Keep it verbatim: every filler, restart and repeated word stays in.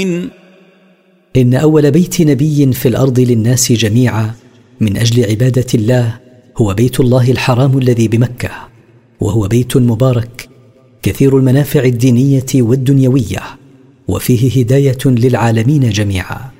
إن أول بيت نبي في الأرض للناس جميعا من أجل عبادة الله هو بيت الله الحرام الذي بمكة، وهو بيت مبارك كثير المنافع الدينية والدنيوية، وفيه هداية للعالمين جميعا.